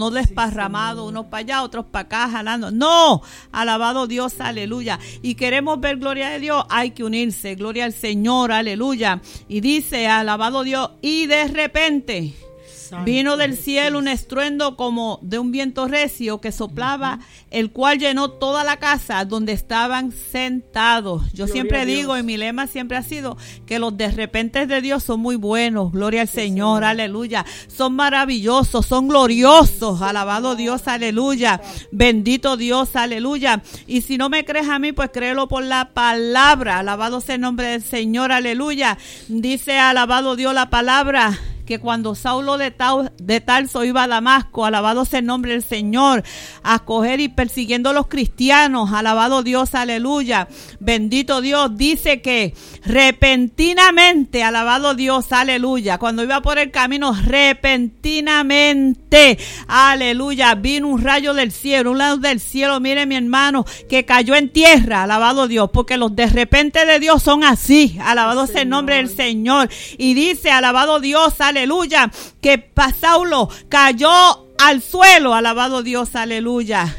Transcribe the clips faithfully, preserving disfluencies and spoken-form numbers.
no desparramado, sí, unos para allá, otros para acá, jalando. No, alabado Dios, aleluya. Y queremos ver gloria de Dios, hay que unirse, gloria al Señor, aleluya. Y dice, alabado Dios, y de repente vino del cielo un estruendo como de un viento recio que soplaba, uh-huh, el cual llenó toda la casa donde estaban sentados. Yo gloria siempre digo, y mi lema siempre ha sido que los de repente de Dios son muy buenos. Gloria al sí, Señor, Señor, aleluya. Son maravillosos, son gloriosos. Sí, alabado Dios, aleluya. Bendito Dios, aleluya. Y si no me crees a mí, pues créelo por la palabra. Alabado sea el nombre del Señor, aleluya. Dice, alabado Dios, la palabra, que cuando Saulo de, Tau, de Tarso iba a Damasco, alabado sea el nombre del Señor, a coger y persiguiendo a los cristianos, alabado Dios, aleluya, bendito Dios, dice que repentinamente, alabado Dios, aleluya, cuando iba por el camino, repentinamente, aleluya, vino un rayo del cielo, un lado del cielo, mire mi hermano, que cayó en tierra, alabado Dios, porque los de repente de Dios son así, alabado sea el nombre del Señor, y dice, alabado Dios, aleluya, aleluya, que Saulo cayó al suelo, alabado Dios, aleluya,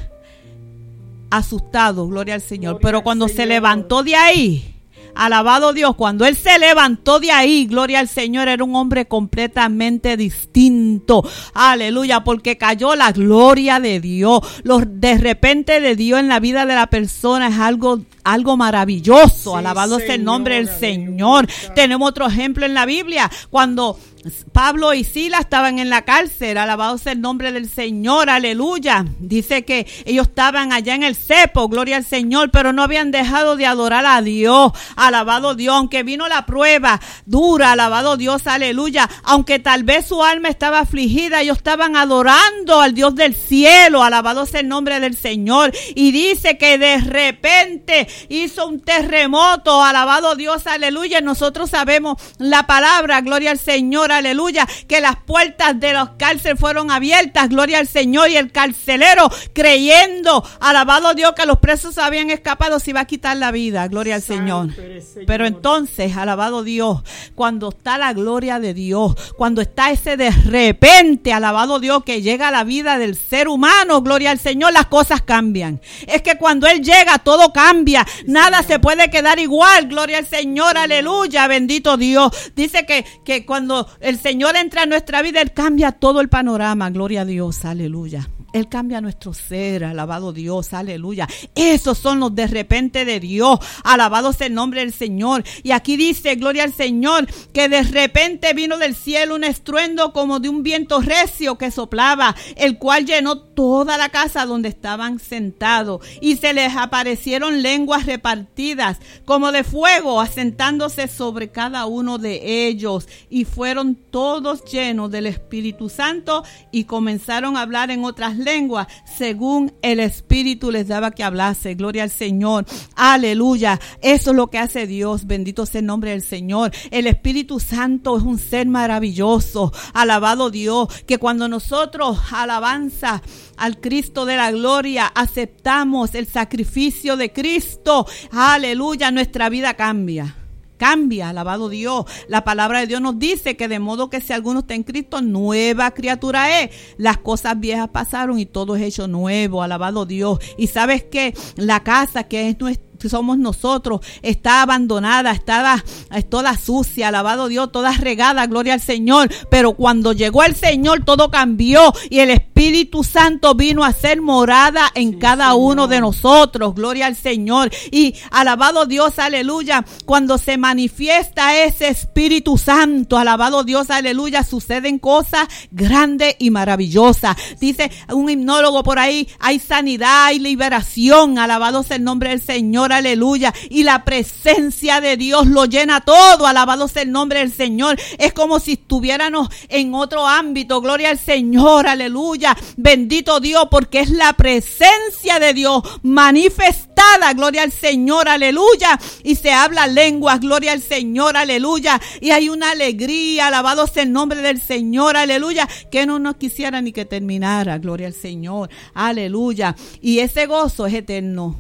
asustado, gloria al Señor, gloria pero cuando Señor. Se levantó de ahí, alabado Dios, cuando él se levantó de ahí, gloria al Señor, era un hombre completamente distinto, aleluya, porque cayó la gloria de Dios. Los de repente de Dios en la vida de la persona es algo algo maravilloso, sí, alabado sea el nombre del Señor. Aleluya. Tenemos otro ejemplo en la Biblia, cuando Pablo y Silas estaban en la cárcel, alabado sea el nombre del Señor, aleluya. Dice que ellos estaban allá en el cepo, gloria al Señor, pero no habían dejado de adorar a Dios, alabado Dios, aunque vino la prueba dura, alabado Dios, aleluya, aunque tal vez su alma estaba afligida, ellos estaban adorando al Dios del cielo, alabado sea el nombre del Señor, y dice que de repente hizo un terremoto, alabado Dios, aleluya. Nosotros sabemos la palabra, gloria al Señor, aleluya, que las puertas de los cárceles fueron abiertas, gloria al Señor, y el carcelero, creyendo, alabado Dios, que los presos habían escapado, se iba a quitar la vida, gloria al Señor. Pero entonces, alabado Dios, cuando está la gloria de Dios, cuando está ese de repente, alabado Dios, que llega a la vida del ser humano, gloria al Señor, las cosas cambian. Es que cuando Él llega, todo cambia, nada se puede quedar igual, gloria al Señor, aleluya, bendito Dios. Dice que, que cuando el Señor entra en nuestra vida, Él cambia todo el panorama, gloria a Dios, aleluya. Él cambia nuestro ser, alabado Dios, aleluya. Esos son los de repente de Dios, alabado sea el nombre del Señor. Y aquí dice, gloria al Señor, que de repente vino del cielo un estruendo como de un viento recio que soplaba, el cual llenó toda la casa donde estaban sentados. Y se les aparecieron lenguas repartidas como de fuego, asentándose sobre cada uno de ellos. Y fueron todos llenos del Espíritu Santo y comenzaron a hablar en otras lenguas según el Espíritu les daba que hablase. Gloria al Señor, aleluya. Eso es lo que hace Dios, bendito sea el nombre del Señor. El Espíritu Santo es un ser maravilloso, alabado Dios, que cuando nosotros alabanza al Cristo de la gloria, aceptamos el sacrificio de Cristo, aleluya, nuestra vida cambia. Cambia, alabado Dios. La palabra de Dios nos dice que de modo que si alguno está en Cristo, nueva criatura es. Las cosas viejas pasaron y todo es hecho nuevo, alabado Dios. Y sabes que la casa que es nuestra, somos nosotros, está abandonada, estaba es toda sucia, alabado Dios, toda regada, gloria al Señor, pero cuando llegó el Señor todo cambió y el Espíritu Santo vino a ser morada en sí, cada Señor. Uno de nosotros, gloria al Señor, y alabado Dios, aleluya, cuando se manifiesta ese Espíritu Santo, alabado Dios, aleluya, suceden cosas grandes y maravillosas. Dice un himnólogo por ahí, hay sanidad, hay liberación, alabado sea el nombre del Señor, aleluya, y la presencia de Dios lo llena todo, alabado sea el nombre del Señor. Es como si estuviéramos en otro ámbito, gloria al Señor, aleluya, bendito Dios, porque es la presencia de Dios manifestada, gloria al Señor, aleluya, y se habla lenguas, gloria al Señor, aleluya, y hay una alegría, alabado sea el nombre del Señor, aleluya, que no nos quisiera ni que terminara, gloria al Señor, aleluya, y ese gozo es eterno.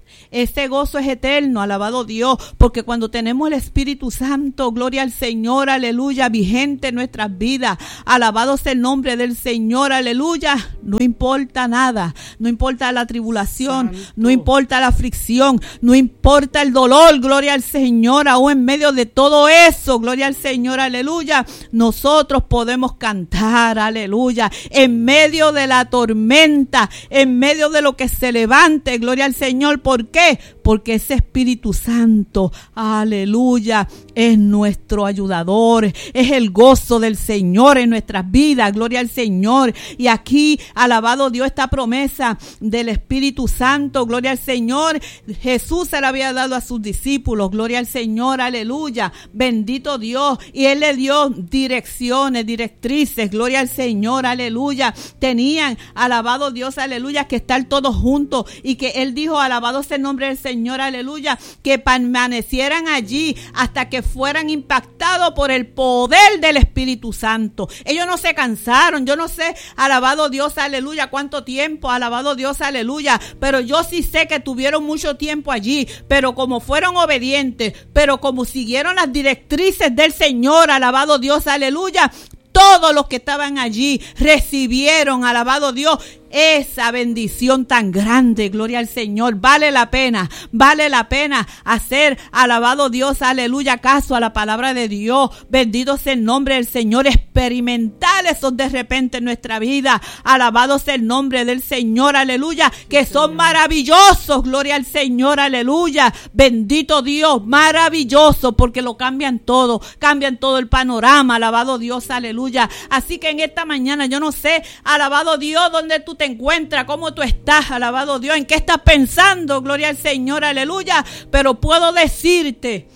Ese gozo es eterno, alabado Dios, porque cuando tenemos el Espíritu Santo, gloria al Señor, aleluya, vigente en nuestras vidas, alabado sea el nombre del Señor, aleluya, no importa nada, no importa la tribulación, Santo. No importa la aflicción, no importa el dolor, gloria al Señor, aún en medio de todo eso, gloria al Señor, aleluya, nosotros podemos cantar, aleluya, en medio de la tormenta, en medio de lo que se levante, gloria al Señor, ¿por qué? Porque ese Espíritu Santo, aleluya, es nuestro ayudador, es el gozo del Señor en nuestras vidas, gloria al Señor. Y aquí, alabado Dios, esta promesa del Espíritu Santo, gloria al Señor, Jesús se la había dado a sus discípulos, gloria al Señor, aleluya, bendito Dios, y Él le dio direcciones, directrices, gloria al Señor, aleluya, tenían, alabado Dios, aleluya, que estar todos juntos, y que Él dijo, alabado sea el nombre del Señor, aleluya, que permanecieran allí hasta que fueran impactados por el poder del Espíritu Santo. Ellos no se cansaron, yo no sé, alabado Dios, aleluya, cuánto tiempo, alabado Dios, aleluya, pero yo sí sé que tuvieron mucho tiempo allí, pero como fueron obedientes, pero como siguieron las directrices del Señor, alabado Dios, aleluya, todos los que estaban allí recibieron, alabado Dios, esa bendición tan grande, gloria al Señor. Vale la pena, vale la pena hacer, alabado Dios, aleluya, caso a la palabra de Dios. Bendito sea el nombre del Señor. Experimentar esos de repente en nuestra vida, alabado sea el nombre del Señor, aleluya, que son maravillosos, gloria al Señor, aleluya. Bendito Dios, maravilloso, porque lo cambian todo, cambian todo el panorama, alabado Dios, aleluya. Así que en esta mañana, yo no sé, alabado Dios, donde tú te encuentras, cómo tú estás, alabado Dios, en qué estás pensando, gloria al Señor, aleluya, pero puedo decirte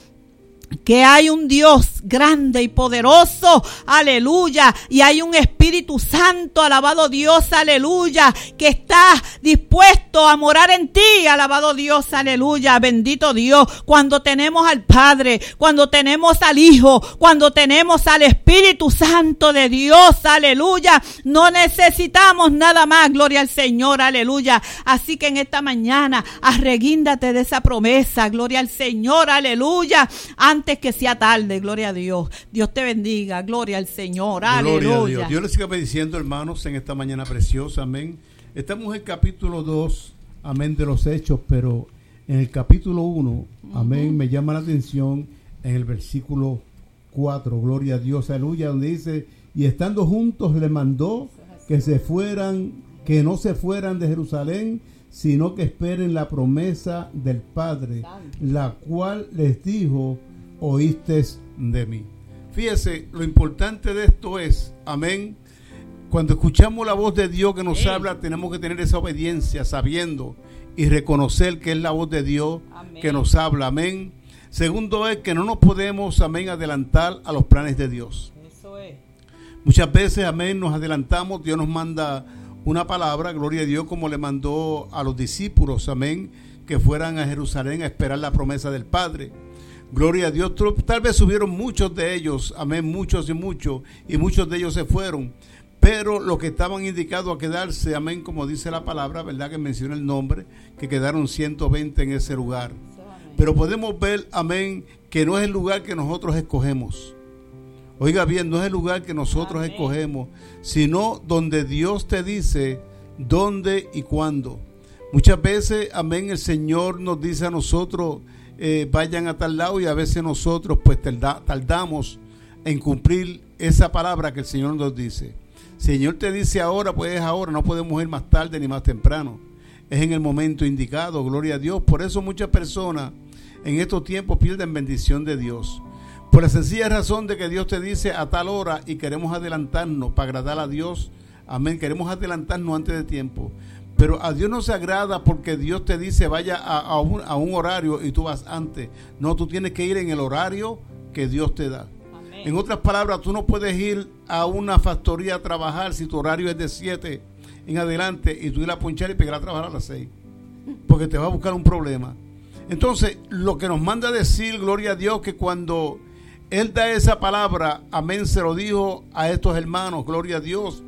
que hay un Dios grande y poderoso, aleluya, y hay un Espíritu Santo, alabado Dios, aleluya, que está dispuesto a morar en ti, alabado Dios, aleluya, bendito Dios. Cuando tenemos al Padre, cuando tenemos al Hijo, cuando tenemos al Espíritu Santo de Dios, aleluya, no necesitamos nada más, gloria al Señor, aleluya. Así que en esta mañana, arreguíndate de esa promesa, gloria al Señor, aleluya, antes que sea tarde, gloria a Dios. Dios te bendiga, gloria al Señor, aleluya. Gloria a Dios. Dios les siga bendiciendo, hermanos, en esta mañana preciosa, amén. Estamos en el capítulo dos, amén, de los Hechos, pero en el capítulo uno, uh-huh. amén, me llama la atención en el versículo cuatro, gloria a Dios, aleluya, donde dice, y estando juntos le mandó que se fueran, que no se fueran de Jerusalén, sino que esperen la promesa del Padre, la cual les dijo, oíste de mí. Fíjese, lo importante de esto es, amén, cuando escuchamos la voz de Dios que nos Ey. habla, tenemos que tener esa obediencia, sabiendo y reconocer que es la voz de Dios amén. que nos habla, amén. Segundo es que no nos podemos, amén, adelantar a los planes de Dios. Eso es. Muchas veces, amén, nos adelantamos, Dios nos manda una palabra, gloria a Dios, como le mandó a los discípulos, amén, que fueran a Jerusalén a esperar la promesa del Padre. Gloria a Dios. Tal vez subieron muchos de ellos, amén, muchos y muchos, y muchos de ellos se fueron, pero los que estaban indicados a quedarse, amén, como dice la palabra, verdad que menciona el nombre, que quedaron ciento veinte en ese lugar. Pero podemos ver, amén, que no es el lugar que nosotros escogemos. Oiga bien, no es el lugar que nosotros amén. escogemos, sino donde Dios te dice dónde y cuándo. Muchas veces, amén, el Señor nos dice a nosotros, eh, vayan a tal lado, y a veces nosotros pues tarda, tardamos en cumplir esa palabra que el Señor nos dice. Si el Señor te dice ahora, pues es ahora, no podemos ir más tarde ni más temprano. Es en el momento indicado, gloria a Dios. Por eso muchas personas en estos tiempos pierden bendición de Dios. Por la sencilla razón de que Dios te dice a tal hora y queremos adelantarnos para agradar a Dios. Amén, queremos adelantarnos antes de tiempo. Pero a Dios no se agrada porque Dios te dice vaya a, a, un, a un horario y tú vas antes. No, tú tienes que ir en el horario que Dios te da. Amén. En otras palabras, tú no puedes ir a una factoría a trabajar si tu horario es de siete en adelante y tú ir a ponchar y pegar a trabajar a las seis. Porque te va a buscar un problema. Entonces, lo que nos manda a decir, gloria a Dios, que cuando Él da esa palabra, amén, se lo dijo a estos hermanos, gloria a Dios.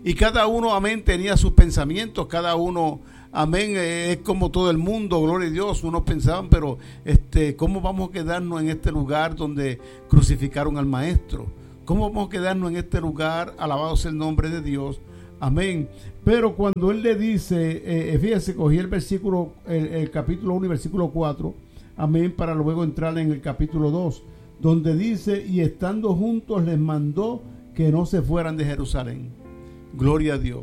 Y cada uno, amén, tenía sus pensamientos, cada uno, amén, eh, es como todo el mundo, gloria a Dios. Unos pensaban, pero este, ¿cómo vamos a quedarnos en este lugar donde crucificaron al maestro? ¿Cómo vamos a quedarnos en este lugar? Alabado sea el nombre de Dios. Amén. Pero cuando él le dice, eh, fíjese, cogí el versículo, el, el capítulo uno y versículo cuatro, amén, para luego entrar en el capítulo dos, donde dice, y estando juntos les mandó que no se fueran de Jerusalén. Gloria a Dios.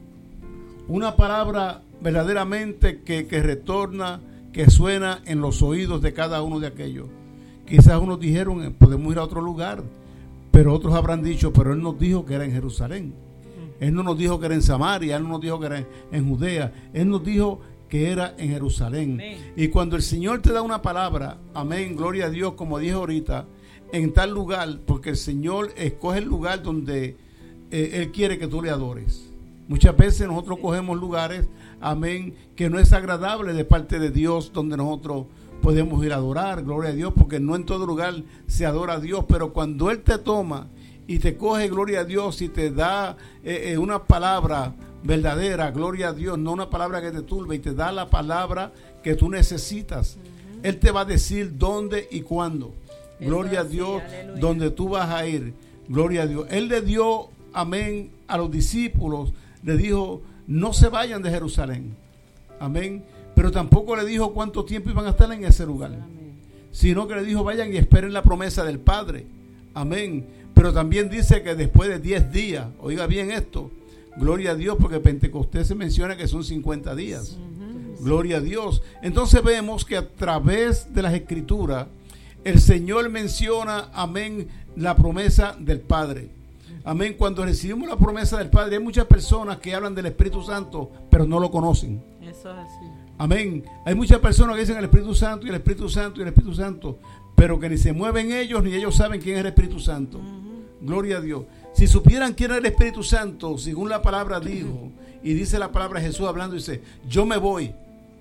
Una palabra verdaderamente que, que retorna, que suena en los oídos de cada uno de aquellos. Quizás unos dijeron, podemos ir a otro lugar, pero otros habrán dicho, pero él nos dijo que era en Jerusalén. Él no nos dijo que era en Samaria, Él no nos dijo que era en, en Judea, Él nos dijo que era en Jerusalén. Amén. Y cuando el Señor te da una palabra, amén, gloria a Dios, como dije ahorita, en tal lugar, porque el Señor escoge el lugar donde eh, Él quiere que tú le adores. Muchas veces nosotros sí. cogemos lugares, amén, que no es agradable de parte de Dios, donde nosotros podemos ir a adorar, gloria a Dios, porque no en todo lugar se adora a Dios, pero cuando Él te toma y te coge, gloria a Dios, y te da eh, eh, una palabra verdadera, gloria a Dios, no una palabra que te turbe, y te da la palabra que tú necesitas. Uh-huh. Él te va a decir dónde y cuándo. Eso gloria a Dios, sí, donde tú vas a ir. Gloria a Dios. Él le dio, amén, a los discípulos, le dijo, no se vayan de Jerusalén. Amén. Pero tampoco le dijo cuánto tiempo iban a estar en ese lugar. Amén. Sino que le dijo, vayan y esperen la promesa del Padre. Amén. Pero también dice que después de diez días, oiga bien esto, gloria a Dios, porque Pentecostés se menciona que son cincuenta días. Uh-huh. Gloria a Dios. Entonces vemos que a través de las Escrituras, el Señor menciona, amén, la promesa del Padre. Amén. Cuando recibimos la promesa del Padre, hay muchas personas que hablan del Espíritu Santo, pero no lo conocen. Eso es así. Amén. Hay muchas personas que dicen el Espíritu Santo y el Espíritu Santo y el Espíritu Santo, pero que ni se mueven ellos ni ellos saben quién es el Espíritu Santo. Uh-huh. Gloria a Dios. Si supieran quién era el Espíritu Santo, según la palabra dijo, y dice la palabra Jesús hablando, dice, yo me voy,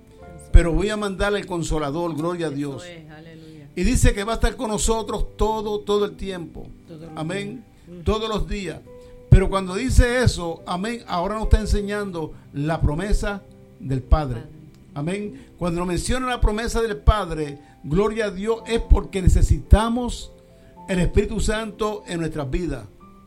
pero voy a mandarle el Consolador, gloria a Dios. Y dice que va a estar con nosotros todo, todo el tiempo. Amén. Todos los días. Pero cuando dice eso, amén, ahora nos está enseñando la promesa del Padre. Amén. Cuando nos menciona la promesa del Padre, gloria a Dios, es porque necesitamos el Espíritu Santo en nuestras vidas.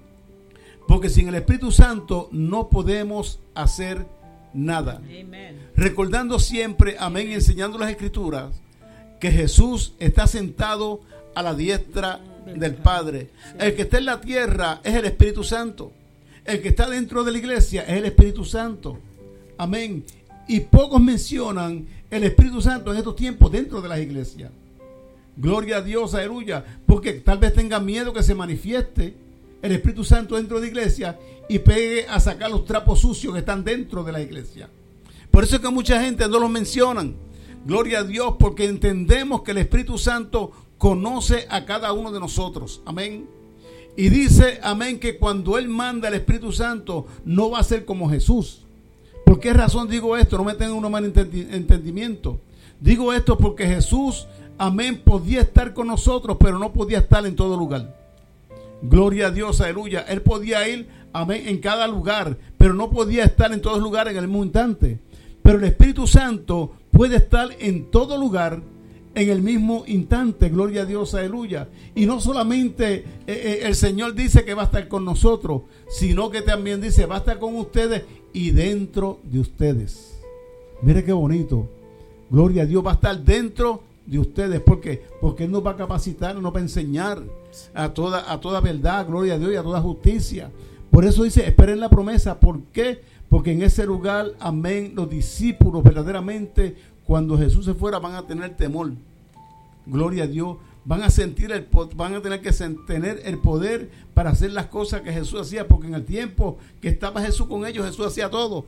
Porque sin el Espíritu Santo no podemos hacer nada. Amen. Recordando siempre, amén, enseñando las Escrituras, que Jesús está sentado a la diestra del Padre. El que está en la tierra es el Espíritu Santo. El que está dentro de la iglesia es el Espíritu Santo. Amén. Y pocos mencionan el Espíritu Santo en estos tiempos dentro de las iglesias. Gloria a Dios, aleluya. Porque tal vez tengan miedo que se manifieste el Espíritu Santo dentro de la iglesia y pegue a sacar los trapos sucios que están dentro de la iglesia. Por eso es que mucha gente no los mencionan. Gloria a Dios, porque entendemos que el Espíritu Santo conoce a cada uno de nosotros. Amén. Y dice, amén, que cuando Él manda el Espíritu Santo, no va a ser como Jesús. ¿Por qué razón digo esto? No me tengan un mal entendimiento. Digo esto porque Jesús, amén, podía estar con nosotros, pero no podía estar en todo lugar. Gloria a Dios, aleluya. Él podía ir, amén, en cada lugar, pero no podía estar en todos lugares en el mismo instante. Pero el Espíritu Santo puede estar en todo lugar en el mismo instante. Gloria a Dios, aleluya. Y no solamente eh, eh, el Señor dice que va a estar con nosotros, sino que también dice va a estar con ustedes y dentro de ustedes. Mire qué bonito. Gloria a Dios, va a estar dentro de ustedes. ¿Por qué? Porque Él nos va a capacitar, nos va a enseñar a toda, a toda verdad, gloria a Dios, y a toda justicia. Por eso dice, esperen la promesa. ¿Por qué? Porque en ese lugar, amén, los discípulos verdaderamente, cuando Jesús se fuera, van a tener temor. Gloria a Dios. Van a sentir el, van a tener que tener el poder para hacer las cosas que Jesús hacía, porque en el tiempo que estaba Jesús con ellos, Jesús hacía todo.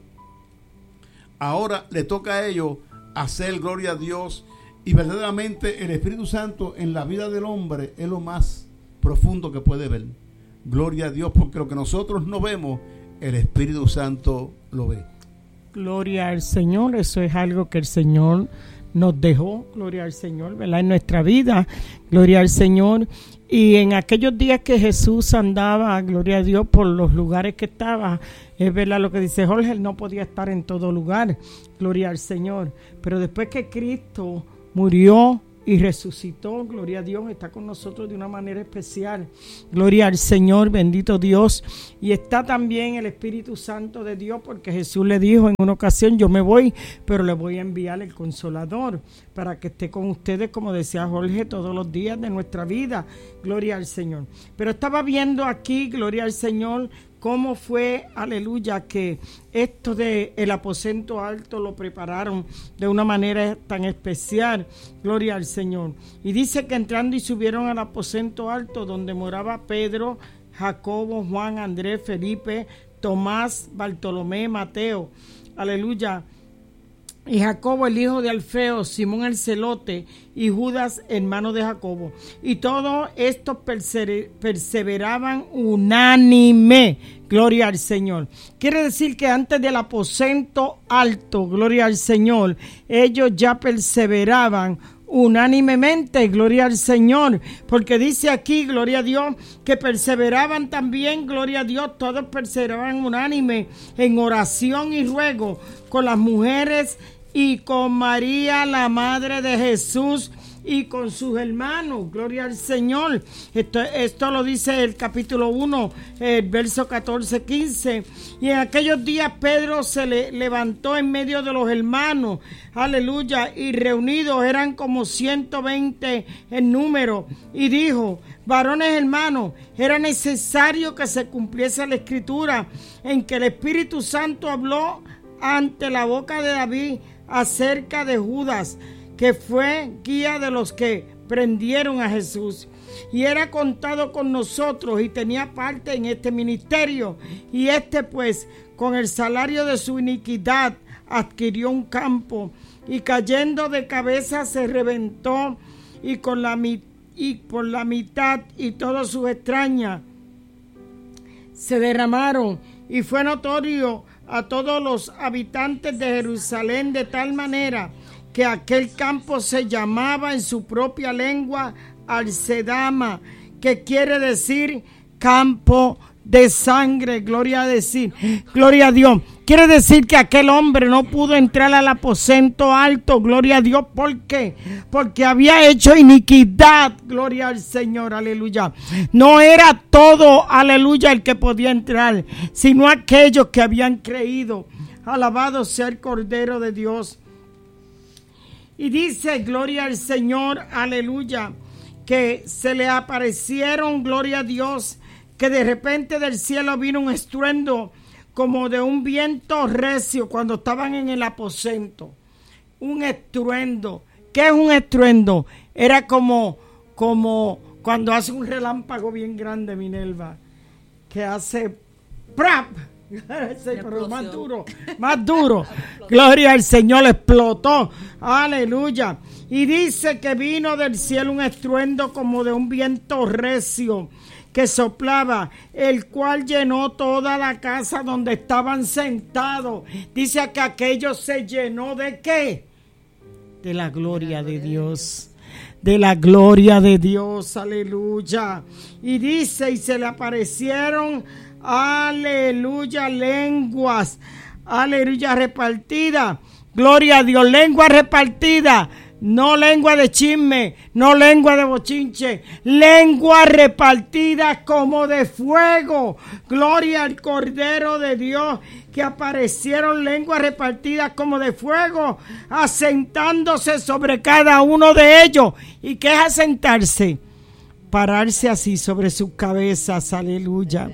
Ahora le toca a ellos hacer, gloria a Dios, y verdaderamente el Espíritu Santo en la vida del hombre es lo más profundo que puede ver. Gloria a Dios, porque lo que nosotros no vemos, el Espíritu Santo lo ve. Gloria al Señor, eso es algo que el Señor nos dejó, gloria al Señor, ¿verdad? En nuestra vida, gloria al Señor. Y en aquellos días que Jesús andaba, gloria a Dios, por los lugares que estaba, es verdad lo que dice Jorge, él no podía estar en todo lugar, gloria al Señor. Pero después que Cristo murió y resucitó, gloria a Dios, está con nosotros de una manera especial. Gloria al Señor, bendito Dios. Y está también el Espíritu Santo de Dios, porque Jesús le dijo en una ocasión, yo me voy, pero le voy a enviar el Consolador, para que esté con ustedes, como decía Jorge, todos los días de nuestra vida. Gloria al Señor. Pero estaba viendo aquí, gloria al Señor, cómo fue, aleluya, que esto de el aposento alto lo prepararon de una manera tan especial, gloria al Señor. Y dice que entrando y subieron al aposento alto donde moraba Pedro, Jacobo, Juan, Andrés, Felipe, Tomás, Bartolomé, Mateo, aleluya, y Jacobo el hijo de Alfeo, Simón el celote y Judas hermano de Jacobo. Y todos estos perse- perseveraban unánime, gloria al Señor. Quiere decir que antes del aposento alto, gloria al Señor, ellos ya perseveraban unánimemente, gloria al Señor, porque dice aquí, gloria a Dios, que perseveraban también, gloria a Dios, todos perseveraban unánime en oración y ruego con las mujeres y con María, la madre de Jesús, y con sus hermanos, gloria al Señor. Esto, esto lo dice el capítulo uno, el verso catorce, quince. Y en aquellos días Pedro se le levantó en medio de los hermanos, aleluya, y reunidos eran como ciento veinte en número, y dijo, varones hermanos, era necesario que se cumpliese la escritura en que el Espíritu Santo habló ante la boca de David acerca de Judas, que fue guía de los que prendieron a Jesús, y era contado con nosotros y tenía parte en este ministerio, y este pues con el salario de su iniquidad adquirió un campo, y cayendo de cabeza se reventó, y con la y por la mitad y todas sus extrañas se derramaron, y fue notorio a todos los habitantes de Jerusalén de tal manera que aquel campo se llamaba en su propia lengua Alcedama, que quiere decir campo de sangre, gloria a decir, gloria a Dios. Quiere decir que aquel hombre no pudo entrar al aposento alto, gloria a Dios. ¿Por qué? Porque había hecho iniquidad, gloria al Señor, aleluya. No era todo, aleluya, el que podía entrar, sino aquellos que habían creído. Alabado sea el Cordero de Dios. Y dice, gloria al Señor, aleluya, que se le aparecieron, gloria a Dios, que de repente del cielo vino un estruendo como de un viento recio cuando estaban en el aposento. Un estruendo. ¿Qué es un estruendo? Era como, como cuando hace un relámpago bien grande, Minerva, que hace ¡prap! Sí, pero más duro, más duro. Gloria al Señor, explotó. Aleluya. Y dice que vino del cielo un estruendo como de un viento recio que soplaba, el cual llenó toda la casa donde estaban sentados. Dice que aquello se llenó de ¿qué? De la gloria de Dios. De la gloria de Dios, aleluya. Y dice, y se le aparecieron, aleluya, lenguas, aleluya, repartidas. Gloria a Dios, lengua repartida. No lengua de chisme, no lengua de bochinche, lengua repartida como de fuego. Gloria al Cordero de Dios, que aparecieron lenguas repartidas como de fuego, asentándose sobre cada uno de ellos. ¿Y qué es asentarse? Pararse así sobre sus cabezas, aleluya.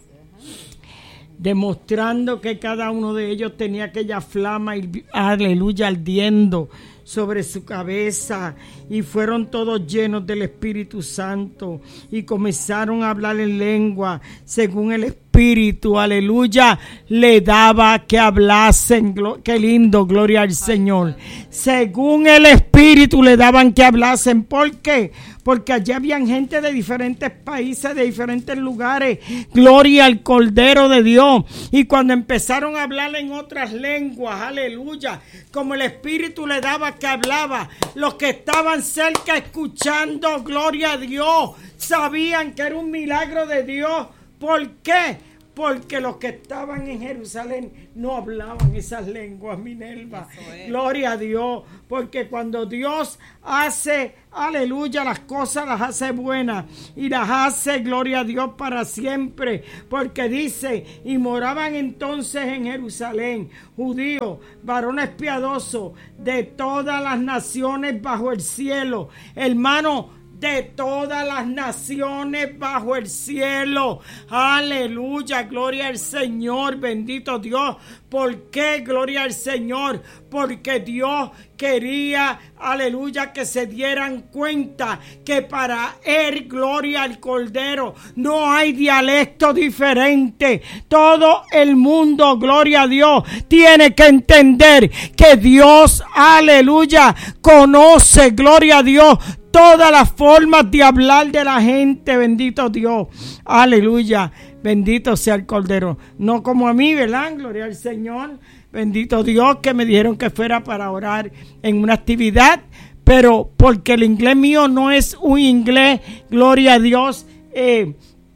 Demostrando que cada uno de ellos tenía aquella flama, aleluya, ardiendo sobre su cabeza, y fueron todos llenos del Espíritu Santo y comenzaron a hablar en lengua según el Espíritu, aleluya, le daba que hablasen. Qué lindo, gloria al Señor. Según el Espíritu le daban que hablasen. ¿Por qué? porque allí habían gente de diferentes países, de diferentes lugares. Gloria al Cordero de Dios. Y cuando empezaron a hablar en otras lenguas, aleluya, como el Espíritu le daba que hablaba, los que estaban cerca escuchando, gloria a Dios, sabían que era un milagro de Dios. ¿Por qué? Porque los que estaban en Jerusalén no hablaban esas lenguas, Minerva. Gloria a Dios. Porque cuando Dios hace, aleluya, las cosas las hace buenas y las hace, gloria a Dios, para siempre. Porque dice, y moraban entonces en Jerusalén judíos, varones piadosos de todas las naciones bajo el cielo. Hermano, de todas las naciones bajo el cielo. Aleluya, gloria al Señor, bendito Dios. ¿Por qué? Gloria al Señor. Porque Dios quería, aleluya, que se dieran cuenta que para Él, gloria al Cordero, no hay dialecto diferente. Todo el mundo, gloria a Dios, tiene que entender que Dios, aleluya, conoce, gloria a Dios, todas las formas de hablar de la gente, bendito Dios, aleluya, bendito sea el Cordero, no como a mí, ¿verdad? Gloria al Señor, bendito Dios, que me dijeron que fuera para orar en una actividad, pero porque el inglés mío no es un inglés, gloria a Dios, eh,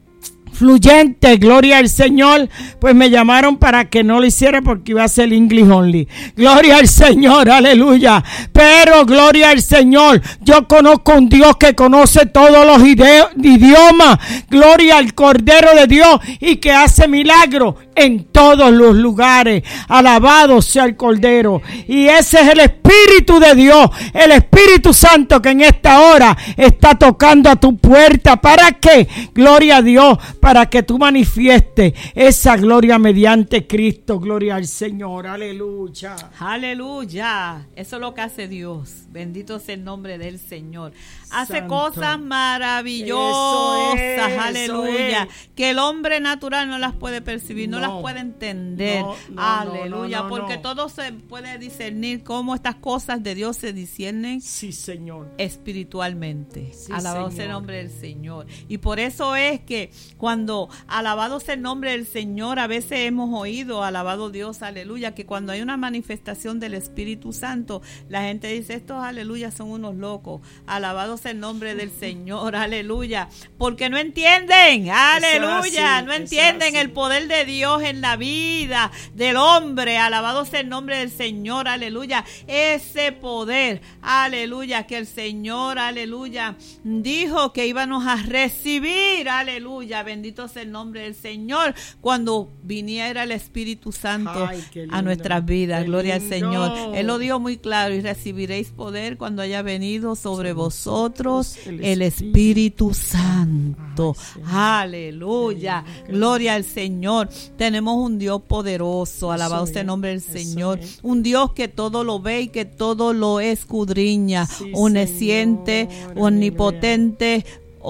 fluyente, gloria al Señor, pues me llamaron para que no lo hiciera porque iba a ser English only. Gloria al Señor, aleluya. Pero gloria al Señor, yo conozco un Dios que conoce todos los ide- idiomas. Gloria al Cordero de Dios y que hace milagros en todos los lugares. Alabado sea el Cordero. Y ese es el Espíritu de Dios, el Espíritu Santo que en esta hora está tocando a tu puerta. ¿Para qué? Gloria a Dios, para que tú manifiestes esa gloria mediante Cristo. Gloria al Señor, aleluya. Aleluya, eso es lo que hace Dios. Bendito sea el nombre del Señor. Hace Santo. cosas maravillosas, Eso es, aleluya, eso es. que el hombre natural no las puede percibir, no, No, las puede entender, no, no, aleluya, no, no, porque no. todo se puede discernir cómo estas cosas de Dios se disciernen Sí, Señor. espiritualmente. Sí, alabado sea el Señor. nombre del Señor. Y por eso es que cuando alabado sea el nombre del Señor, a veces hemos oído, alabado Dios, aleluya, que cuando hay una manifestación del Espíritu Santo, la gente dice, estos aleluya son unos locos. Alabado sea el nombre del Señor, aleluya, porque no entienden, aleluya, así, no eso entienden es así. el poder de Dios en la vida del hombre. Alabado sea el nombre del Señor, aleluya, ese poder, aleluya, que el Señor, aleluya, dijo que íbamos a recibir, aleluya, bendito sea el nombre del Señor, cuando viniera el Espíritu Santo Ay, qué lindo, a nuestras vidas, qué gloria al lindo. Señor. Él lo dio muy claro, y recibiréis poder cuando haya venido sobre vosotros el el Espíritu. Espíritu Santo. Ay, Señor. Aleluya, Qué lindo, qué gloria al Señor. Tenemos un Dios poderoso, alabado Eso sea el es, nombre del eso Señor, es. un Dios que todo lo ve y que todo lo escudriña, Sí, omnisciente, Señor, omnipotente,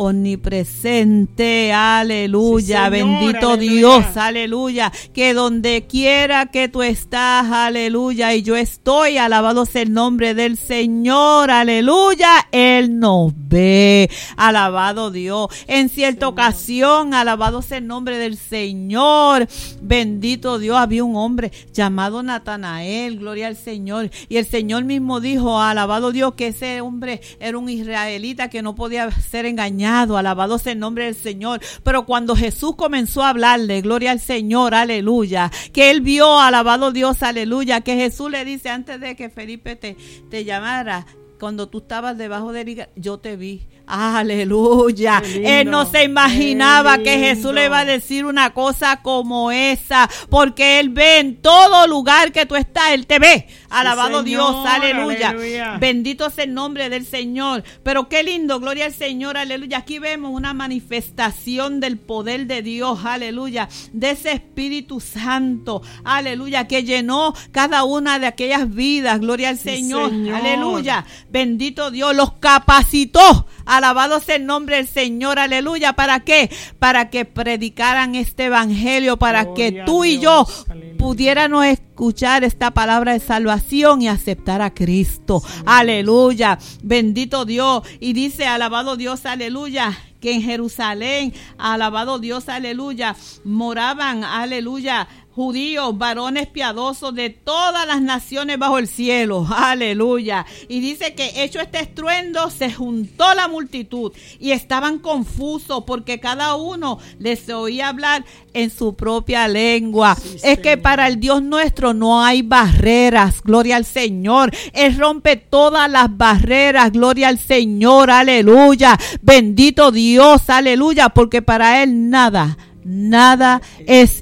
omnipresente, aleluya, Sí, Señor, bendito aleluya. Dios, aleluya, que donde quiera que tú estás, aleluya, y yo estoy, alabado sea el nombre del Señor, aleluya, Él nos ve, alabado Dios, en cierta Señor. ocasión, alabado sea el nombre del Señor, bendito Dios, había un hombre llamado Natanael, gloria al Señor, y el Señor mismo dijo, alabado Dios, que ese hombre era un israelita que no podía ser engañado, alabado sea el nombre del Señor. Pero cuando Jesús comenzó a hablarle, gloria al Señor, aleluya, que él vio, alabado Dios, aleluya, que Jesús le dice antes de que Felipe te, te llamara, cuando tú estabas debajo de él, yo te vi. Aleluya. Qué lindo, Él no se imaginaba qué que Jesús lindo. le iba a decir una cosa como esa, porque Él ve en todo lugar que tú estás, Él te ve. Alabado Señor, Dios, aleluya. aleluya. Bendito sea el nombre del Señor. Pero qué lindo, gloria al Señor, aleluya. Aquí vemos una manifestación del poder de Dios, aleluya, de ese Espíritu Santo, aleluya, que llenó cada una de aquellas vidas, gloria al Sí, Señor, Señor. aleluya. Bendito Dios, los capacitó, Alabado sea el nombre del Señor, aleluya. ¿Para qué? Para que predicaran este evangelio, para Gloria que tú y yo aleluya. pudiéramos escuchar esta palabra de salvación y aceptar a Cristo. Sí. Aleluya. Bendito Dios. Y dice, alabado Dios, aleluya, que en Jerusalén, alabado Dios, aleluya, moraban, aleluya, judíos, varones piadosos de todas las naciones bajo el cielo, aleluya. Y dice que hecho este estruendo, se juntó la multitud y estaban confusos porque cada uno les oía hablar en su propia lengua. Sí, es Señor. Que para el Dios nuestro no hay barreras, gloria al Señor. Él rompe todas las barreras, gloria al Señor, aleluya. Bendito Dios, aleluya, porque para Él nada Nada es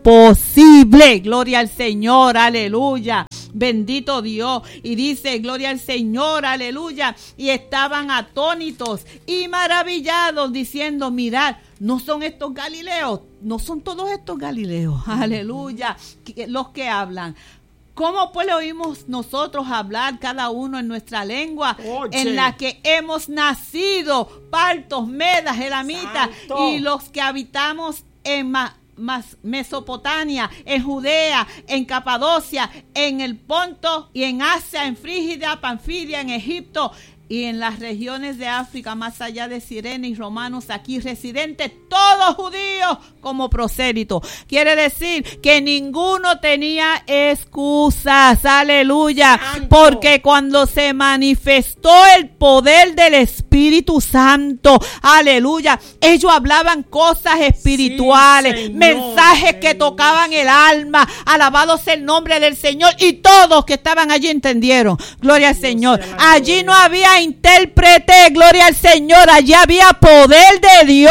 imposible, gloria al Señor, aleluya, bendito Dios. Y dice, gloria al Señor, aleluya, y estaban atónitos y maravillados diciendo, mirad, ¿no son estos Galileos? ¿No son todos estos Galileos? Aleluya, los que hablan. ¿Cómo pues le oímos nosotros hablar cada uno en nuestra lengua Oye. en la que hemos nacido, partos, medas, elamitas, Santo. Y los que habitamos en Ma- Mas- Mesopotamia, en Judea, en Capadocia, en el Ponto y en Asia, en Frígida, Panfilia, en Egipto y en las regiones de África, más allá de Sirene y romanos aquí residentes, todos judíos como prosélitos. Quiere decir que ninguno tenía excusas, aleluya, Santo. Porque cuando se manifestó el poder del Espíritu Santo, aleluya, ellos hablaban cosas espirituales, sí, Señor, mensajes que aleluya. Tocaban el alma, alabado sea el nombre del Señor, y todos que estaban allí entendieron, gloria al Señor. Allí no había intérprete, gloria al Señor, allí había poder de Dios,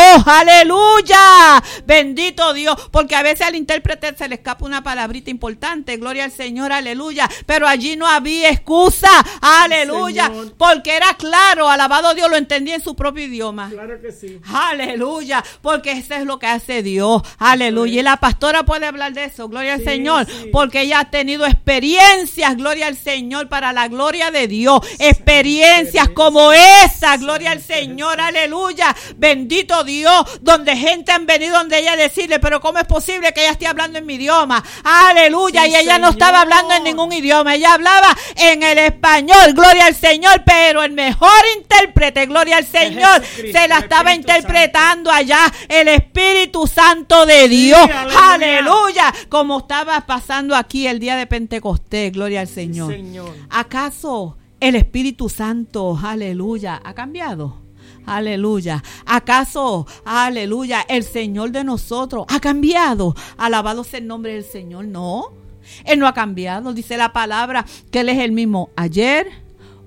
aleluya, bendito Dios, porque a veces al intérprete se le escapa una palabrita importante, gloria al Señor, aleluya, pero allí no había excusa, aleluya, Señor. Porque era claro, alabado Dios, lo entendía en su propio idioma, claro que sí, aleluya, porque eso es lo que hace Dios, aleluya, sí. Y la pastora puede hablar de eso, gloria sí, al Señor, sí. Porque ella ha tenido experiencias, gloria al Señor, para la gloria de Dios, sí. experiencias como esa, gloria al Señor, aleluya, bendito Dios, donde gente han venido donde ella decirle, pero ¿cómo es posible que ella esté hablando en mi idioma? Aleluya, sí, y ella Señor. No estaba hablando en ningún idioma, ella hablaba en el español, gloria al Señor, pero el mejor intérprete, gloria al Señor, se la estaba interpretando Santo. Allá el Espíritu Santo de Dios, sí, aleluya. Aleluya, como estaba pasando aquí el día de Pentecostés, gloria al Señor. Sí, Señor. ¿Acaso el Espíritu Santo, aleluya, ha cambiado? Aleluya. ¿Acaso, aleluya, el Señor de nosotros ha cambiado? Alabado sea el nombre del Señor. No, Él no ha cambiado. Dice la palabra que Él es el mismo ayer,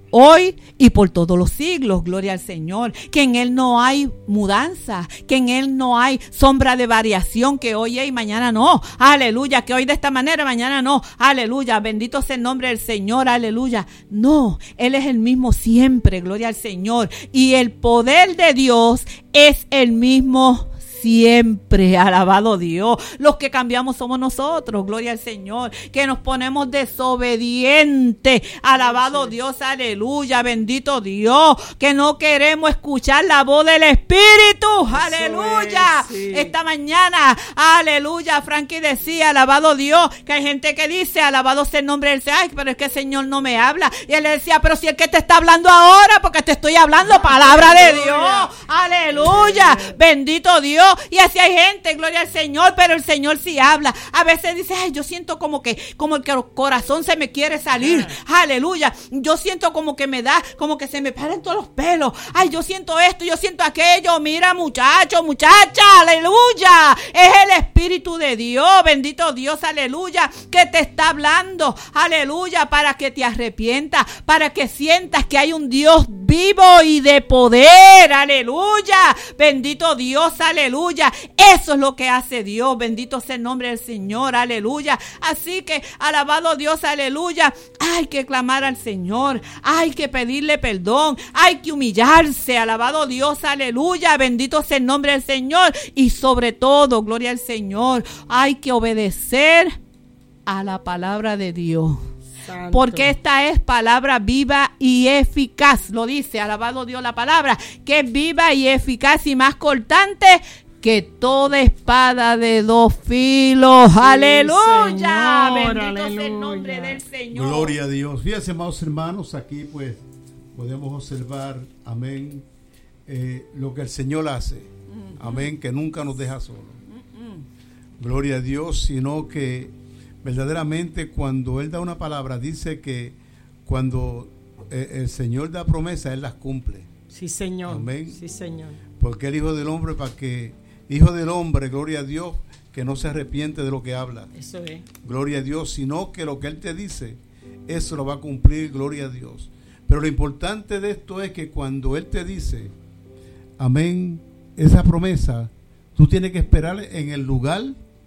hoy y por todos los siglos, gloria al Señor, que en Él no hay mudanza, que en Él no hay sombra de variación, que hoy es y mañana no, aleluya, que hoy de esta manera, mañana no, aleluya, bendito sea el nombre del Señor, aleluya, no, Él es el mismo siempre, gloria al Señor, y el poder de Dios es el mismo siempre, alabado Dios. Los que cambiamos somos nosotros, gloria al Señor, que nos ponemos desobedientes, alabado sí. Dios, aleluya, bendito Dios, que no queremos escuchar la voz del Espíritu, eso aleluya, es, sí. Esta mañana, aleluya, Frankie decía, alabado Dios, que hay gente que dice, alabado sea el nombre del Señor, pero es que el Señor no me habla, y él le decía, pero si el que te está hablando ahora, porque te estoy hablando palabra de Dios, aleluya, bendito Dios. Y así hay gente, gloria al Señor, pero el Señor sí habla. A veces dice, ay, yo siento como que, como el corazón se me quiere salir. Ah. Aleluya. Yo siento como que me da, como que se me paran todos los pelos. Ay, yo siento esto, yo siento aquello. Mira, muchacho, muchacha, aleluya. Es el Espíritu de Dios, bendito Dios, aleluya, que te está hablando, aleluya, para que te arrepientas, para que sientas que hay un Dios vivo y de poder, aleluya, bendito Dios, aleluya. Eso es lo que hace Dios, bendito sea el nombre del Señor, aleluya. Así que, alabado Dios, aleluya, hay que clamar al Señor, hay que pedirle perdón, hay que humillarse, alabado Dios, aleluya, bendito sea el nombre del Señor. Y sobre todo, gloria al Señor, hay que obedecer a la palabra de Dios. Santo. Porque esta es palabra viva y eficaz. Lo dice, alabado Dios la palabra, que es viva y eficaz y más cortante que toda espada de dos filos. Sí, aleluya. Señor, bendito aleluya. Sea el nombre del Señor. Gloria a Dios. Fíjense, amados hermanos, aquí pues podemos observar, amén, eh, lo que el Señor hace. Uh-huh. Amén, que nunca nos deja solos. Uh-huh. Gloria a Dios, sino que verdaderamente cuando Él da una palabra, dice que cuando eh, el Señor da promesa, Él las cumple. Sí, Señor. Amén. Sí, Señor. Porque el Hijo del Hombre, para que Hijo del Hombre, gloria a Dios, que no se arrepiente de lo que habla. Eso es. Gloria a Dios, sino que lo que Él te dice, eso lo va a cumplir, gloria a Dios. Pero lo importante de esto es que cuando Él te dice, amén, esa promesa, tú tienes que esperar en el lugar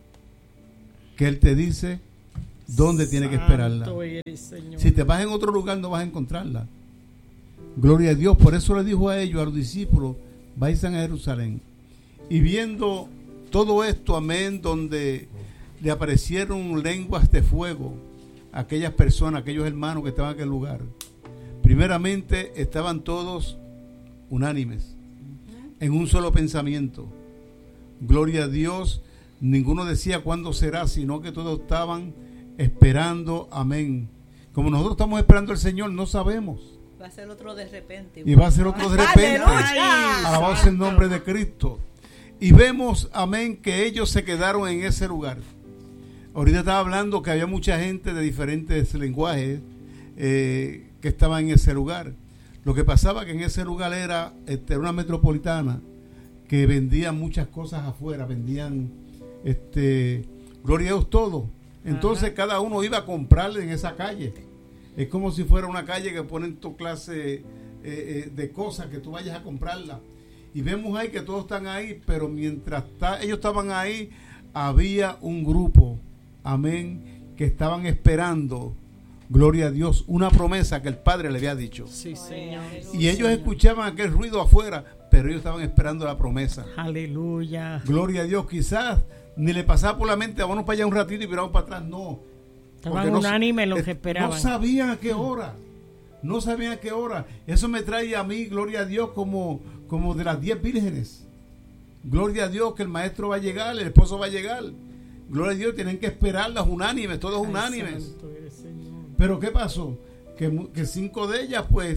que Él te dice dónde tienes que esperarla. Si te vas en otro lugar no vas a encontrarla. Gloria a Dios. Por eso le dijo a ellos, a los discípulos, vayan a Jerusalén. Y viendo todo esto, amén, donde le aparecieron lenguas de fuego a aquellas personas, a aquellos hermanos que estaban en aquel lugar. Primeramente estaban todos unánimes, en un solo pensamiento. Gloria a Dios. Ninguno decía cuándo será, sino que todos estaban esperando, amén. Como nosotros estamos esperando al Señor, no sabemos. Va a ser otro de repente. Y va a ser otro de repente. Alabado sea el nombre de Cristo. Y vemos, amén, que ellos se quedaron en ese lugar. Ahorita estaba hablando que había mucha gente de diferentes lenguajes eh, que estaban en ese lugar. Lo que pasaba que en ese lugar era este, una metropolitana que vendían muchas cosas afuera, vendían este, gloria a Dios todo. Entonces Ajá. cada uno iba a comprarle en esa calle. Es como si fuera una calle que ponen tu clase eh, eh, de cosas que tú vayas a comprarla. Y vemos ahí que todos están ahí, pero mientras ta, ellos estaban ahí, había un grupo, amén, que estaban esperando, gloria a Dios, una promesa que el Padre le había dicho. Sí, Señor. Y ellos escuchaban aquel ruido afuera, pero ellos estaban esperando la promesa. Aleluya. Gloria a Dios. Quizás ni le pasaba por la mente, vamos para allá un ratito y miramos para atrás. No. Estaban unánimes no, los que esperaban. No sabían a qué hora. No sabían a qué hora. Eso me trae a mí, gloria a Dios, como, como de las diez vírgenes. Gloria a Dios que el maestro va a llegar, el esposo va a llegar. Gloria a Dios, tienen que esperarlas unánimes, todos Ay, unánimes. Pero ¿qué pasó? Que, que cinco de ellas, pues,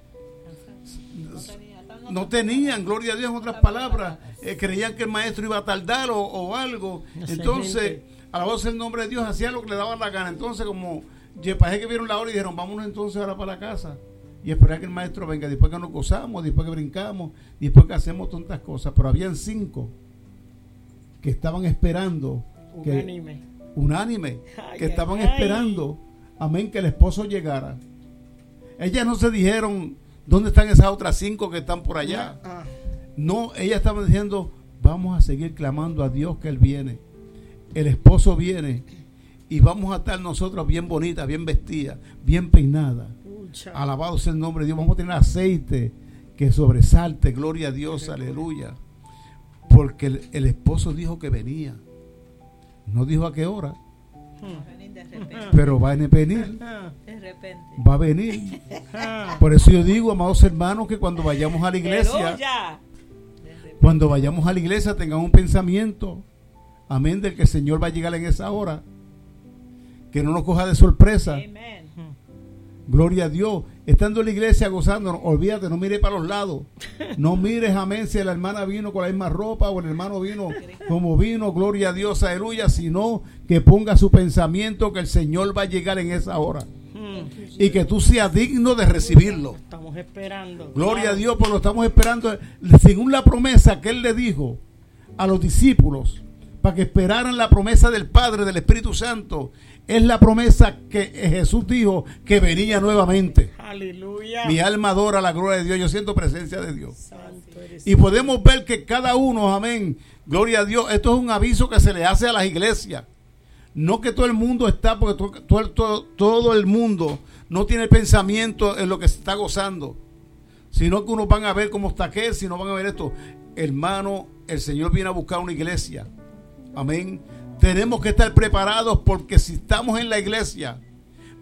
no tenían, gloria a Dios, en otras palabras, eh, creían que el maestro iba a tardar o, o algo. Entonces, alabado el nombre de Dios, hacían lo que le daban la gana. Entonces, como parece que vieron la hora y dijeron, vámonos entonces ahora para la casa y esperar que el maestro venga, después que nos gozamos, después que brincamos, después que hacemos tantas cosas. Pero habían cinco que estaban esperando, unánime, que, unánime, ay, que estaban ay. esperando, amén, que el esposo llegara. Ellas no se dijeron, ¿dónde están esas otras cinco que están por allá? No, ellas estaban diciendo, vamos a seguir clamando a Dios que Él viene. El esposo viene y vamos a estar nosotros bien bonitas, bien vestidas, bien peinadas. Alabado sea el nombre de Dios. Vamos a tener aceite que sobresalte, gloria a Dios, aleluya. Porque el, el esposo dijo que venía. No dijo a qué hora. Pero va a venir. Va a venir. Por eso yo digo, amados hermanos, que cuando vayamos a la iglesia, cuando vayamos a la iglesia tengan un pensamiento, amén, del que el Señor va a llegar en esa hora. Que no nos coja de sorpresa. Amen. Gloria a Dios. Estando en la iglesia gozándonos, olvídate, no mires para los lados. No mires, amén, si la hermana vino con la misma ropa o el hermano vino como vino, gloria a Dios, aleluya, sino que ponga su pensamiento que el Señor va a llegar en esa hora. Hmm. Y que tú seas digno de recibirlo. Estamos esperando. Gloria claro. a Dios, porque lo estamos esperando según la promesa que Él le dijo a los discípulos, para que esperaran la promesa del Padre, del Espíritu Santo. Es la promesa que Jesús dijo que venía nuevamente. Aleluya. Mi alma adora la gloria de Dios. Yo siento presencia de Dios. Y podemos ver que cada uno, amén, gloria a Dios. Esto es un aviso que se le hace a las iglesias. No que todo el mundo está, porque todo, todo, todo, todo el mundo no tiene pensamiento en lo que se está gozando. Sino que unos van a ver cómo está aquel, si no van a ver esto. Hermano, el Señor viene a buscar una iglesia. Amén. Tenemos que estar preparados porque si estamos en la iglesia,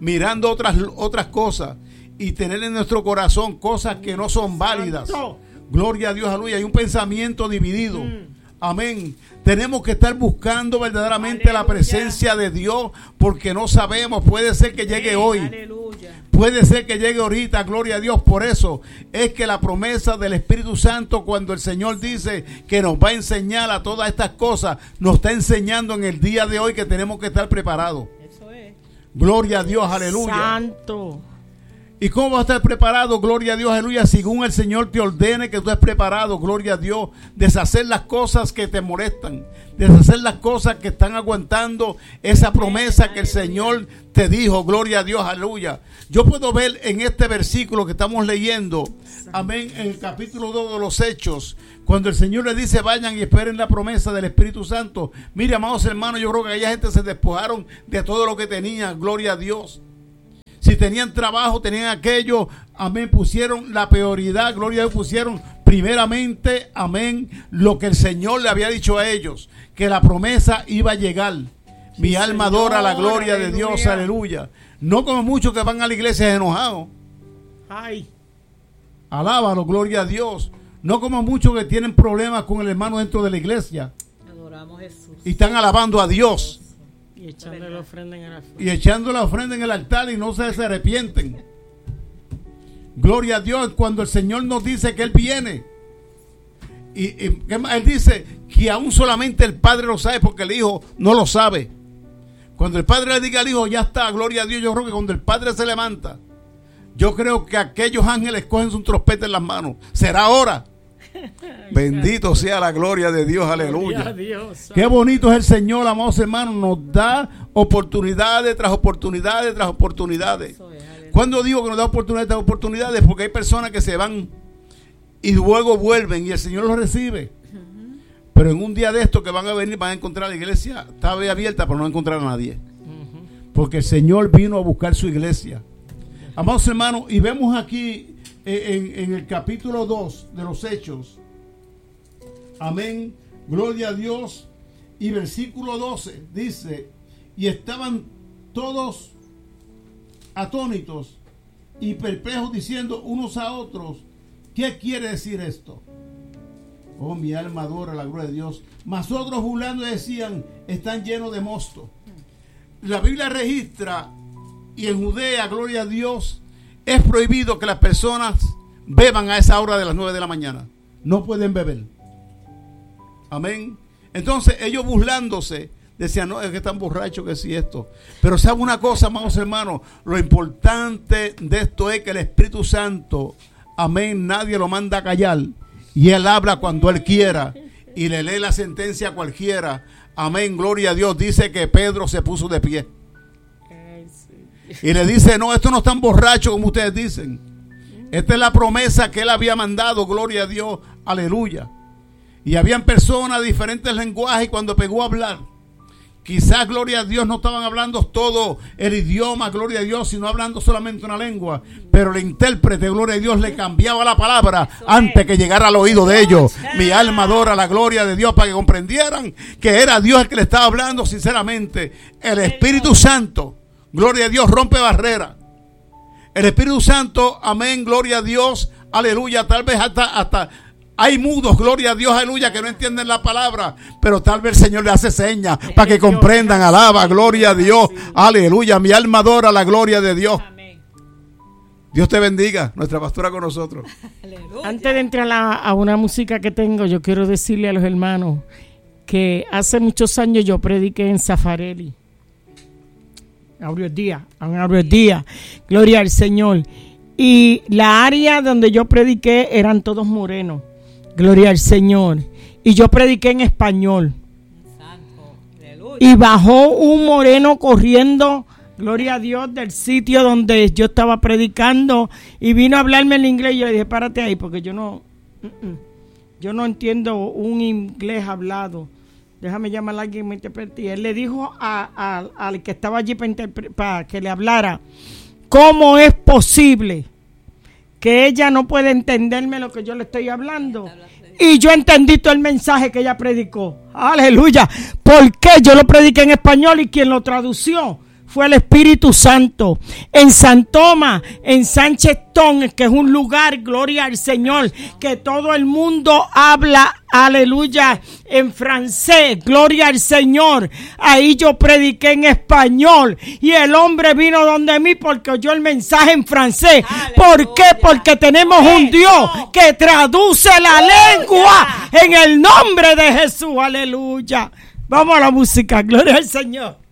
mirando otras, otras cosas y tener en nuestro corazón cosas que no son válidas. Gloria a Dios, aleluya. Hay un pensamiento dividido. Mm. Amén. Tenemos que estar buscando verdaderamente aleluya. La presencia de Dios, porque no sabemos, puede ser que llegue hoy. Aleluya. Puede ser que llegue ahorita, gloria a Dios. Por eso es que la promesa del Espíritu Santo, cuando el Señor dice que nos va a enseñar a todas estas cosas, nos está enseñando en el día de hoy que tenemos que estar preparados. Eso es. Gloria a Dios, aleluya. Santo. ¿Y cómo vas a estar preparado? Gloria a Dios, aleluya. Según el Señor te ordene que tú estés preparado, gloria a Dios. Deshacer las cosas que te molestan. Deshacer las cosas que están aguantando esa promesa que el Señor te dijo. Gloria a Dios, aleluya. Yo puedo ver en este versículo que estamos leyendo, amén, en el capítulo dos de los Hechos, cuando el Señor le dice vayan y esperen la promesa del Espíritu Santo. Mire, amados hermanos, yo creo que aquella gente se despojaron de todo lo que tenían. Gloria a Dios. Si tenían trabajo, tenían aquello, amén, pusieron la prioridad, gloria a Dios, pusieron primeramente, amén, lo que el Señor le había dicho a ellos, que la promesa iba a llegar. Sí, mi alma Señor, adora la gloria aleluya. De Dios, aleluya. No como muchos que van a la iglesia enojados. Ay. Alábalo, gloria a Dios. No como muchos que tienen problemas con el hermano dentro de la iglesia. Adoramos a Jesús. Y están alabando a Dios. Y echando la ofrenda en el altar. Y echando la ofrenda en el altar y no se, se arrepienten. Gloria a Dios, cuando el Señor nos dice que Él viene. Y, y Él dice que aún solamente el Padre lo sabe porque el Hijo no lo sabe. Cuando el Padre le diga al Hijo, ya está, gloria a Dios, yo creo que cuando el Padre se levanta, yo creo que aquellos ángeles cogen su trompeta en las manos. Será ahora. Bendito sea la gloria de Dios, aleluya. Dios. Qué bonito es el Señor, amados hermanos, nos da oportunidades tras oportunidades tras oportunidades. Cuando digo que nos da oportunidades tras oportunidades, porque hay personas que se van y luego vuelven y el Señor los recibe. Uh-huh. Pero en un día de estos que van a venir, van a encontrar la iglesia, está abierta, pero no encontrar a nadie. Uh-huh. Porque el Señor vino a buscar su iglesia. Amados hermanos, y vemos aquí En, en el capítulo dos de los Hechos, amén, gloria a Dios, y versículo doce dice, y estaban todos atónitos y perplejos diciendo unos a otros, ¿qué quiere decir esto? Oh, mi alma adora la gloria de Dios. Mas otros burlando decían, están llenos de mosto. La Biblia registra, y en Judea, gloria a Dios, es prohibido que las personas beban a esa hora de las nueve de la mañana. No pueden beber. Amén. Entonces ellos burlándose decían, no, es que están borrachos, que sí esto. Pero sabe una cosa, amados hermanos, lo importante de esto es que el Espíritu Santo, amén, nadie lo manda a callar. Y Él habla cuando Él quiera y le lee la sentencia a cualquiera. Amén, gloria a Dios. Dice que Pedro se puso de pie. Y le dice, no, estos no están borrachos como ustedes dicen. Esta es la promesa que Él había mandado, gloria a Dios, aleluya. Y habían personas de diferentes lenguajes y cuando pegó a hablar, quizás, gloria a Dios, no estaban hablando todo el idioma, gloria a Dios, sino hablando solamente una lengua. Pero el intérprete, gloria a Dios, le cambiaba la palabra antes que llegara al oído de ellos. Mi alma adora la gloria de Dios para que comprendieran que era Dios el que le estaba hablando sinceramente. El Espíritu Santo, gloria a Dios, rompe barreras. El Espíritu Santo, amén, gloria a Dios, aleluya. Tal vez hasta, hasta hay mudos, gloria a Dios, aleluya, que no entienden la palabra, pero tal vez el Señor le hace señas para que comprendan, alaba, gloria a Dios, aleluya. Mi alma adora la gloria de Dios. Dios te bendiga, nuestra pastora con nosotros. Antes de entrar a, a una música que tengo, yo quiero decirle a los hermanos que hace muchos años yo prediqué en Zafarelli. Aureo Díaz, Aureo Díaz, gloria al Señor. Y la área donde yo prediqué eran todos morenos, gloria al Señor. Y yo prediqué en español. Santo, y bajó un moreno corriendo, gloria a Dios, del sitio donde yo estaba predicando y vino a hablarme en inglés. Y yo le dije, párate ahí, porque yo no, yo no entiendo un inglés hablado. Déjame llamar a alguien que me interprete. Y él le dijo a, a, al que estaba allí para, interpre- para que le hablara, ¿cómo es posible que ella no puede entenderme lo que yo le estoy hablando? Y yo entendí todo el mensaje que ella predicó. Aleluya. ¿Por qué? Yo lo prediqué en español y quien lo tradució fue el Espíritu Santo. En San Tomás, en Sánchez Ton, que es un lugar, gloria al Señor, que todo el mundo habla, aleluya, en francés, gloria al Señor. Ahí yo prediqué en español y el hombre vino donde mí porque oyó el mensaje en francés. Aleluya. ¿Por qué? Porque tenemos un Dios que traduce la lengua en el nombre de Jesús. Aleluya. Vamos a la música, gloria al Señor.